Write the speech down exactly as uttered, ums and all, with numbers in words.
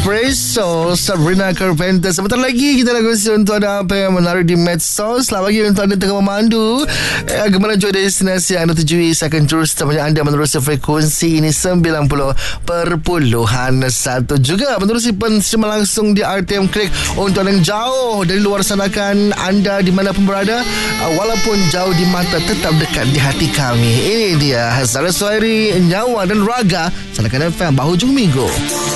Espresso, Sabrina Carpenter. Sebentar lagi kita nak kongsi untuk anda apa yang menarik di medsos. Selamat pagi untuk anda tengah memandu eh, menuju destinasi yang anda tujui. Saya akan terus temanya anda menerusi frekuensi ini sembilan puluh perpuluhan satu. Juga menerusi pensiaran langsung di R T M Klik untuk anda yang jauh dari luar sana, kan anda di mana pun berada, walaupun jauh di mata tetap dekat di hati kami. Ini dia Hazara Suhairi, Nyawa dan Raga Sanakan F M, bahu hujung minggu.